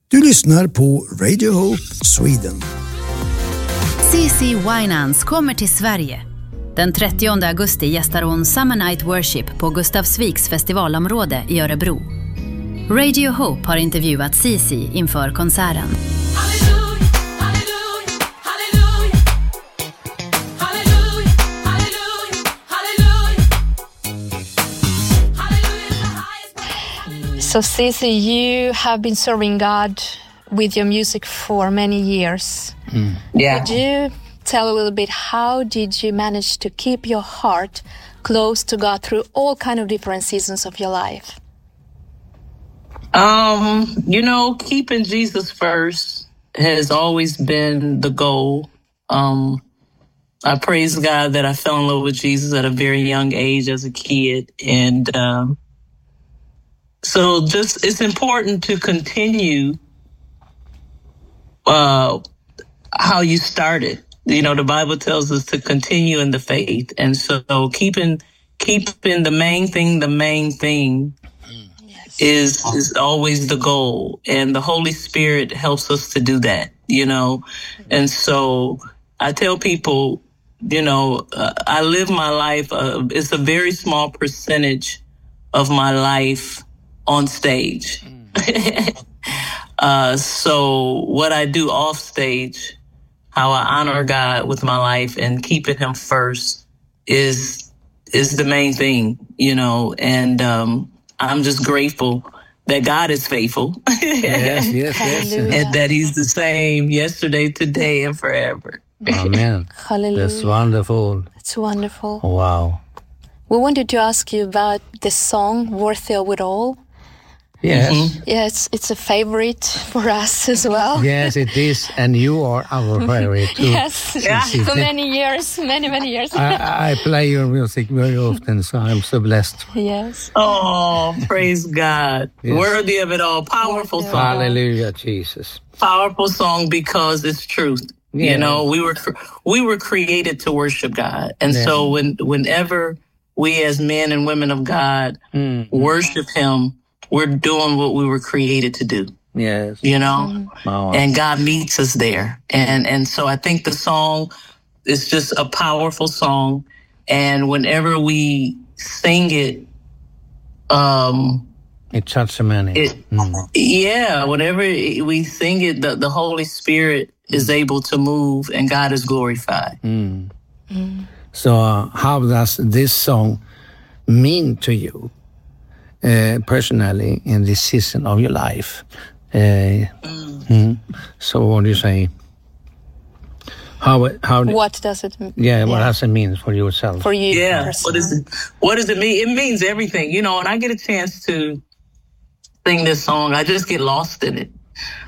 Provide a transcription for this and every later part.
Du lyssnar på Radio Hope Sweden. CeCe Winans kommer till Sverige. Den 30 augusti gästar hon Summer Night Worship på Gustavsviks festivalområde i Örebro. Radio Hope har intervjuat CeCe inför konserten. So CeCe, you have been serving God with your music for many years. Yeah. Could you tell a little bit, how did you manage to keep your heart close to God through all kind of different seasons of your life? Keeping Jesus first has always been the goal. I praise God that I fell in love with Jesus at a very young age as a kid. And so just it's important to continue how you started. You know, the Bible tells us to continue in the faith. And so keeping the main thing is always the goal. And the Holy Spirit helps us to do that, you know. And so I tell people, I live my life. It's a very small percentage of my life on stage. So what I do off stage, how I honor God with my life and keeping him first is the main thing, and I'm just grateful that God is faithful. Yes. And that he's the same yesterday, today, and forever. Amen. Hallelujah. That's wonderful. It's wonderful. Wow. We wanted to ask you about the song Worthy of It All. Yes. Mm-hmm. Yes, it's a favorite for us as well. Yes, it is. And you are our favorite too. Yes, for many years. I play your music very often, so I'm so blessed. Yes. Oh, praise God. Yes. Worthy of it all. Powerful song. Hallelujah, Jesus. Powerful song because it's truth. Yeah. We were created to worship God. And so whenever we as men and women of God worship him, we're doing what we were created to do. Yes. Oh. And God meets us there. And so I think the song is just a powerful song. And whenever we sing it, it touches many. Whenever we sing it, the Holy Spirit is able to move and God is glorified. So how does this song mean to you? Personally, in this season of your life, so what do you say? How? What does it mean? What does it mean for yourself? For you? Yeah. What does it mean? It means everything. When I get a chance to sing this song, I just get lost in it,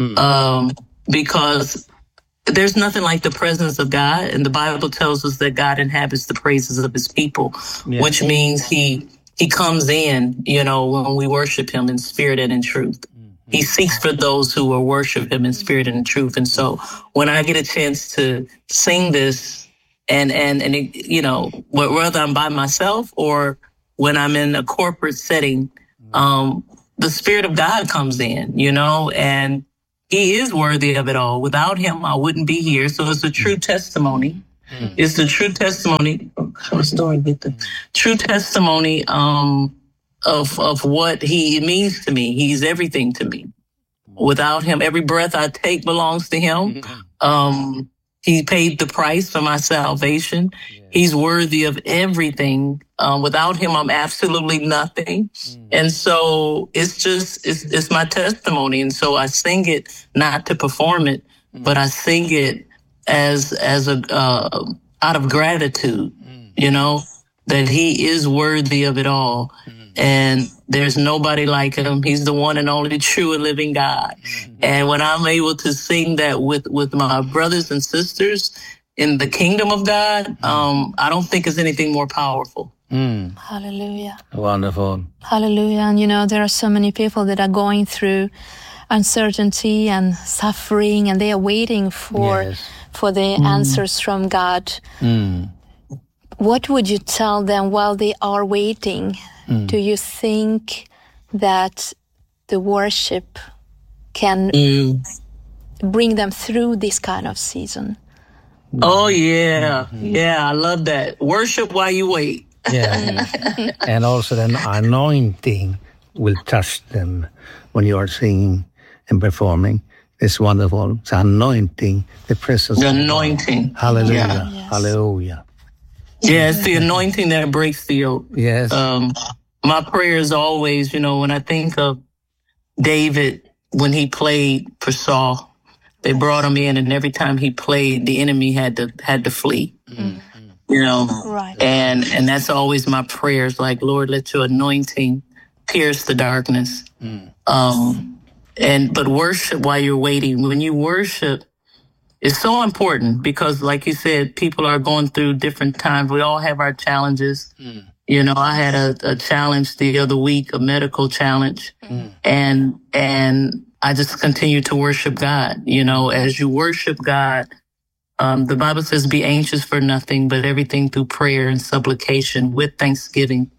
because there's nothing like the presence of God, and the Bible tells us that God inhabits the praises of his people, which means He comes in, when we worship him in spirit and in truth. He seeks for those who will worship him in spirit and in truth. And so when I get a chance to sing this and whether I'm by myself or when I'm in a corporate setting, the Spirit of God comes in, and he is worthy of it all. Without him, I wouldn't be here. So it's a true testimony. It's the true testimony. True testimony of what he means to me. He's everything to me. Without him, every breath I take belongs to him. He paid the price for my salvation. He's worthy of everything. Without him, I'm absolutely nothing. And so it's my testimony. And so I sing it not to perform it, but I sing it as out of gratitude, that he is worthy of it all. And there's nobody like him. He's the one and only true and living God. And when I'm able to sing that with my brothers and sisters in the kingdom of God, I don't think there's anything more powerful. Hallelujah. Wonderful. Hallelujah. And there are so many people that are going through uncertainty and suffering, and they are waiting for the answers from God. What would you tell them while they are waiting? Do you think that the worship can bring them through this kind of season. Oh, yeah. Yeah, I love that. Worship while you wait. Yeah. And also the anointing will touch them when you are singing and performing. It's wonderful. It's anointing, the presence The of anointing. God. Hallelujah. Yeah. Yes. Hallelujah. Yeah, it's the anointing that breaks the yoke. Yes. My prayer is always, when I think of David, when he played for Saul, they brought him in, and every time he played, the enemy had to flee. Right. And that's always my prayers. Like, Lord, let your anointing pierce the darkness. But worship while you're waiting. When you worship, it's so important because, like you said, people are going through different times. We all have our challenges. I had a challenge the other week, a medical challenge, and I just continue to worship God. As you worship God, the Bible says, be anxious for nothing, but everything through prayer and supplication with thanksgiving.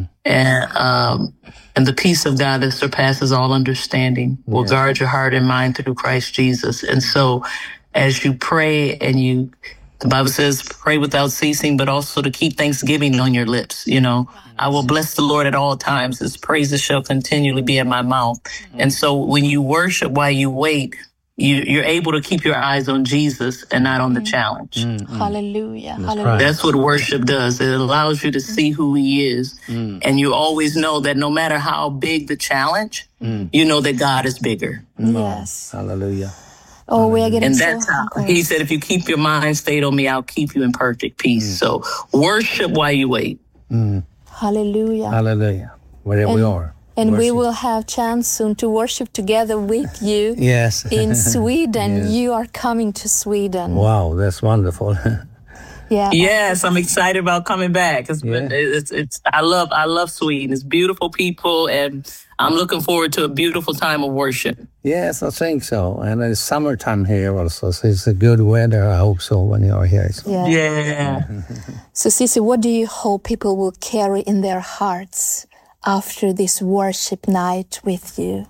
And the peace of God that surpasses all understanding will guard your heart and mind through Christ Jesus. And so as you pray the Bible says, pray without ceasing, but also to keep thanksgiving on your lips. I will bless the Lord at all times. His praises shall continually be in my mouth. And so when you worship while you wait, you're able to keep your eyes on Jesus and not on the challenge. Hallelujah. Hallelujah. right. That's what worship does. It allows you to see who he is. And you always know that no matter how big the challenge, you know that God is bigger. Yes. Hallelujah. Oh, we are getting And so that's how encouraged. he said, if you keep your mind stayed on me, I'll keep you in perfect peace. So worship while you wait. Hallelujah. Hallelujah. Wherever we are. And we worship. will have chance soon to worship together with you Yes. in Sweden. Yes. You are coming to Sweden. Wow, that's wonderful. Yeah. Yes, I'm excited about coming back. Yeah. I love Sweden. It's beautiful people, and I'm looking forward to a beautiful time of worship. Yes, I think so. And it's summertime here also, so it's a good weather. I hope so when you are here. So. Yeah. Yeah. So, Sissy, what do you hope people will carry in their hearts after this worship night with you?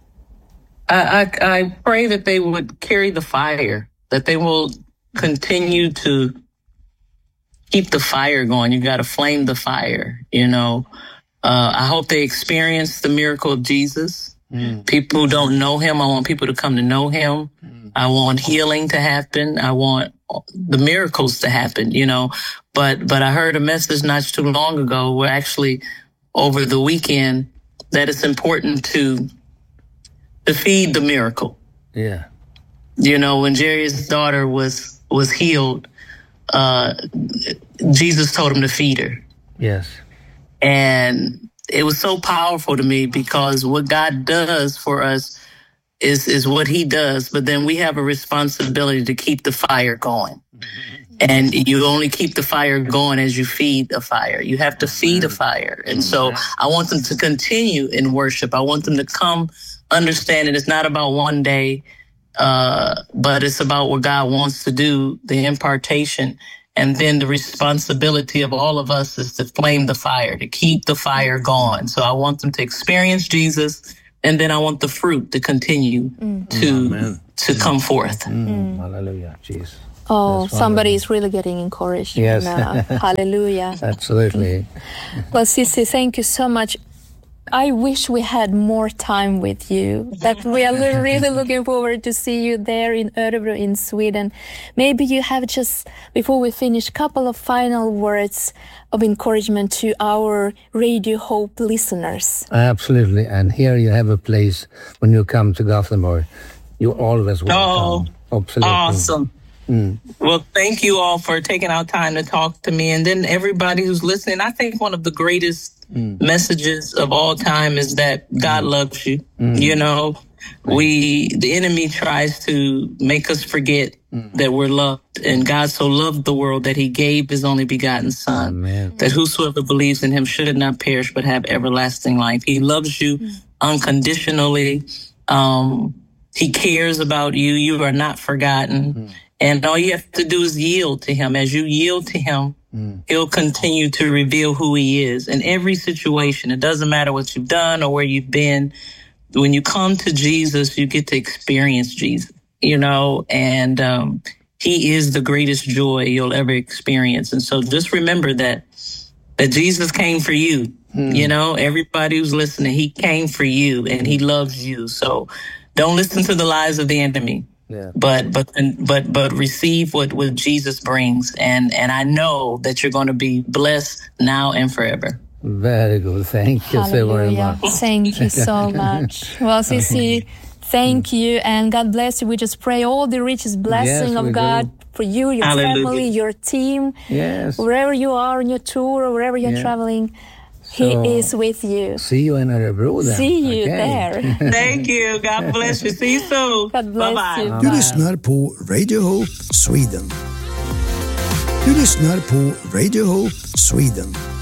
I pray that they would carry the fire, that they will continue to keep the fire going. You got to flame the fire, I hope they experience the miracle of Jesus. People who don't know him, I want people to come to know him. I want healing to happen. I want the miracles to happen, But I heard a message not too long ago where actually over the weekend that it's important to feed the miracle. Yeah. When Jerry's daughter was healed, Jesus told him to feed her. Yes. And it was so powerful to me because what God does for us is what he does. But then we have a responsibility to keep the fire going. And you only keep the fire going as you feed the fire. You have to feed a fire. And so I want them to continue in worship. I want them to come understanding it's not about one day, but it's about what God wants to do, the impartation. And then the responsibility of all of us is to flame the fire, to keep the fire going. So I want them to experience Jesus, and then I want the fruit to continue to come forth. Hallelujah, Jesus. Oh, That's somebody wonderful. is really getting encouraged Yes. now. Hallelujah. Absolutely. Well, Sissy, thank you so much. I wish we had more time with you, but we are really looking forward to see you there in Örebro in Sweden. Maybe you have just, before we finish, a couple of final words of encouragement to our Radio Hope listeners. Absolutely. And here you have a place when you come to Gothenburg. You're always welcome. Absolutely. Awesome. Well, thank you all for taking our time to talk to me. And then everybody who's listening, I think one of the greatest messages of all time is that God loves you. The enemy tries to make us forget that we're loved. And God so loved the world that he gave his only begotten son, Amen. that whosoever believes in him should not perish but have everlasting life. He loves you unconditionally. He cares about you. You are not forgotten. And all you have to do is yield to him. As you yield to him, he'll continue to reveal who he is in every situation. It doesn't matter what you've done or where you've been. when you come to Jesus, you get to experience Jesus, you know, and he is the greatest joy you'll ever experience. And so just remember that Jesus came for you. You know, everybody who's listening, he came for you and he loves you. So don't listen to the lies of the enemy. Yeah. But receive what Jesus brings, and I know that you're going to be blessed now and forever. Very good. Thank you so very much. Thank you so much. Well, Cici, thank you, and God bless you. We just pray all the richest blessing of God for you, your family, your team, wherever you are on your tour or wherever you're traveling. He is with you. See you in Örebro then. See you there. Thank you. God bless you. See you soon. God bless you. Du lyssnar på Radio Hope Sweden. Du lyssnar på Radio Hope Sweden.